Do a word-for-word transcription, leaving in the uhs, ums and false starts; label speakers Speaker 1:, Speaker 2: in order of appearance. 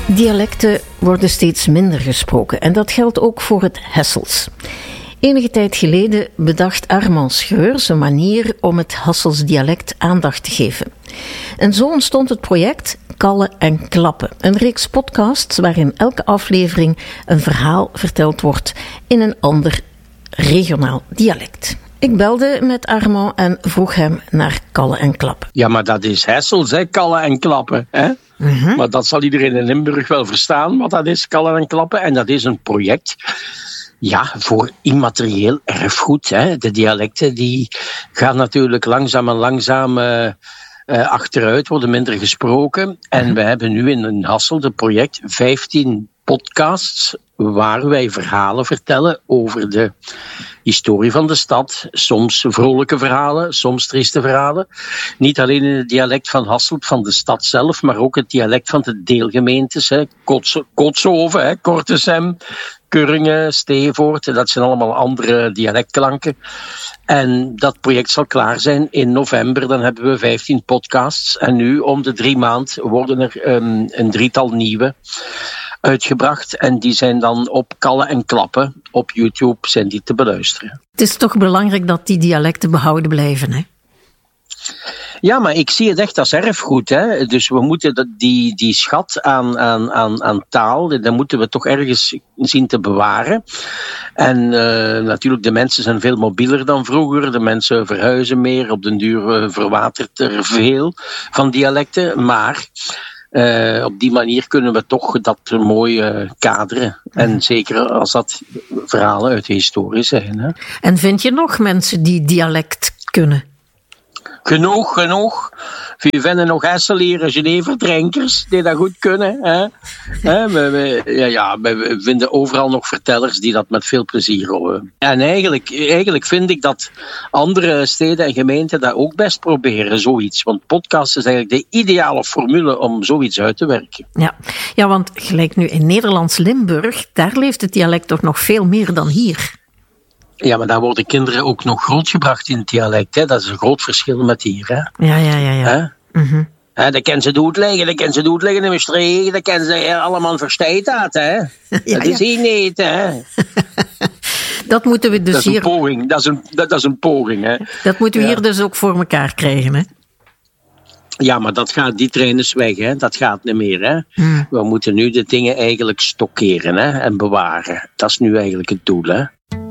Speaker 1: Dialecten worden steeds minder gesproken en dat geldt ook voor het Hessels. Enige tijd geleden bedacht Armand Schreurs een manier om het Hassels dialect aandacht te geven. En zo ontstond het project Kallen en Klappen, een reeks podcasts waarin elke aflevering een verhaal verteld wordt in een ander regionaal dialect. Ik belde met Armand en vroeg hem naar Kallen en Klappen.
Speaker 2: Ja, maar dat is Hessels, hè? Kallen en Klappen. Hè? Mm-hmm. Maar dat zal iedereen in Limburg wel verstaan, wat dat is, Kallen en Klappen. En dat is een project, ja, voor immaterieel erfgoed. Hè? De dialecten die gaan natuurlijk langzaam en langzaam uh, uh, achteruit, worden minder gesproken. En mm-hmm. we hebben nu in een Hassel, het project, vijftien podcasts waar wij verhalen vertellen over de historie van de stad. Soms vrolijke verhalen, soms trieste verhalen. Niet alleen in het dialect van Hasselt, van de stad zelf, maar ook het dialect van de deelgemeentes. Hè. Kots, Kotshoven, hè, Kortesem, Kurringen, Stevoort. Dat zijn allemaal andere dialectklanken. En dat project zal klaar zijn in november. Dan hebben we vijftien podcasts. En nu, om de drie maand, worden er um, een drietal nieuwe uitgebracht. En die zijn dan op Kallen en Klappen. Op YouTube zijn die te beluisteren.
Speaker 1: Het is toch belangrijk dat die dialecten behouden blijven, hè?
Speaker 2: Ja, maar ik zie het echt als erfgoed. Hè? Dus we moeten die, die schat aan, aan, aan, aan taal, dat moeten we toch ergens zien te bewaren. En uh, natuurlijk, de mensen zijn veel mobieler dan vroeger. De mensen verhuizen meer. Op den duur uh, verwatert er veel van dialecten. Maar Uh, op die manier kunnen we toch dat mooi uh, kaderen. En zeker als dat verhalen uit de historie zijn. Hè.
Speaker 1: En vind je nog mensen die dialect kunnen?
Speaker 2: Genoeg, genoeg. We vinden nog Hesselieren, Geneverdrinkers die dat goed kunnen. Hè. Hè, we, we, ja, ja, we vinden overal nog vertellers die dat met veel plezier houden. En eigenlijk, eigenlijk vind ik dat andere steden en gemeenten dat ook best proberen, zoiets. Want podcast is eigenlijk de ideale formule om zoiets uit te werken.
Speaker 1: Ja, ja, want gelijk nu in Nederlands Limburg, daar leeft het dialect toch nog veel meer dan hier.
Speaker 2: Ja, maar daar worden kinderen ook nog grootgebracht in het dialect. Hè. Dat is een groot verschil met hier. Hè.
Speaker 1: Ja, ja, ja. ja.
Speaker 2: Mm-hmm. Hè, dat kan ze dood liggen, dat kan ze dood liggen in Maastricht, dat kan ze allemaal verstaan dat. Hè. Ja, dat is hier ja. niet. Hè.
Speaker 1: Dat moeten we dus
Speaker 2: dat is
Speaker 1: hier...
Speaker 2: Een poging. Dat is een, dat, dat is een poging. Hè.
Speaker 1: Dat moeten we ja. hier dus ook voor elkaar krijgen, hè?
Speaker 2: Ja, maar dat gaat, die trein is weg, hè. Dat gaat niet meer. Hè. Mm. We moeten nu de dingen eigenlijk stockeren, hè, en bewaren. Dat is nu eigenlijk het doel, hè.